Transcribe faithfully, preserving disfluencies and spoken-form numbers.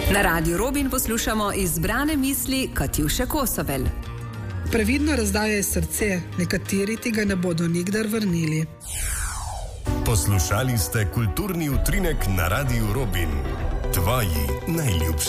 Na Radiu Robin poslušamo izbrane misli Katjuše Kosovel. Previdno razdajaj srce, nekateri ti ga ne bodo nikdar vrnili. Poslušali ste kulturni utrinek na Radiu Robin. Tvoji najljubši.